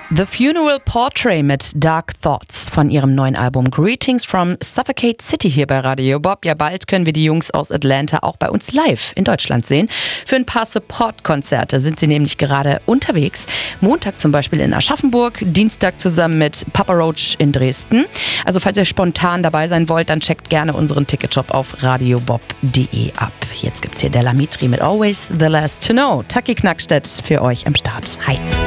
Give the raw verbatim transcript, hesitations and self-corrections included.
The Funeral Portrait mit Dark Thoughts von ihrem neuen Album Greetings from Suffocate City hier bei Radio Bob. Ja, bald können wir die Jungs aus Atlanta auch bei uns live in Deutschland sehen. Für ein paar Support-Konzerte sind sie nämlich gerade unterwegs. Montag zum Beispiel in Aschaffenburg, Dienstag zusammen mit Papa Roach in Dresden. Also falls ihr spontan dabei sein wollt, dann checkt gerne unseren Ticketshop auf radiobob punkt de ab. Jetzt gibt's hier Della Mitri mit Always the Last to Know. Taki Knackstedt für euch am Start. Hi.